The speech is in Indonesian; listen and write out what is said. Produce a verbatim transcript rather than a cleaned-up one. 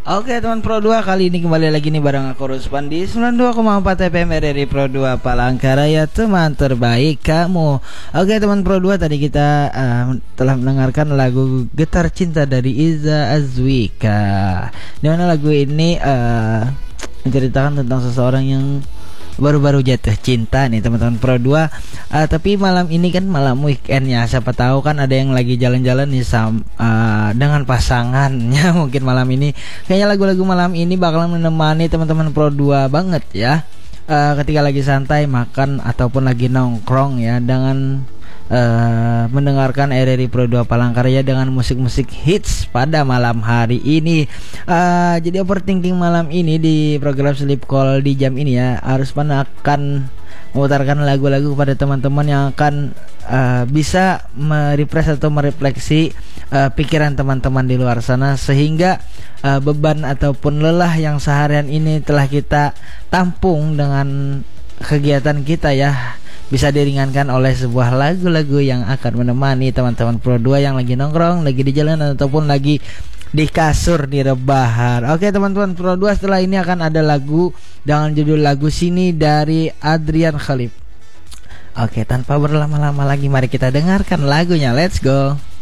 Oke teman Pro dua, kali ini kembali lagi nih bareng aku Ruspan di sembilan puluh dua koma empat F M R R I Pro dua Palangkaraya, teman terbaik kamu. Oke teman Pro dua, tadi kita uh, telah mendengarkan lagu Getar Cinta dari Iza Azwika. Dimana lagu ini uh, menceritakan tentang seseorang yang baru-baru jatuh cinta nih teman-teman Pro dua. uh, Tapi malam ini kan malam weekend ya, siapa tahu kan ada yang lagi jalan-jalan nih sam, uh, dengan pasangannya. Mungkin malam ini kayaknya lagu-lagu malam ini bakalan menemani teman-teman Pro dua banget ya, uh, ketika lagi santai makan ataupun lagi nongkrong ya, dengan Uh, mendengarkan R R I Pro dua Palangkaraya dengan musik-musik hits pada malam hari ini. uh, Jadi overthinking malam ini di program Sleep Call di jam ini ya, harus akan memutarkan lagu-lagu kepada teman-teman yang akan uh, bisa merefresh atau merefleksi uh, pikiran teman-teman di luar sana, sehingga uh, beban ataupun lelah yang seharian ini telah kita tampung dengan kegiatan kita ya, bisa diringankan oleh sebuah lagu-lagu yang akan menemani teman-teman Pro dua yang lagi nongkrong, lagi di jalan ataupun lagi di kasur di rebahan. Oke teman-teman Pro dua, setelah ini akan ada lagu dengan judul Lagu Sini dari Adrian Khalif. Oke, tanpa berlama-lama lagi mari kita dengarkan lagunya. Let's go.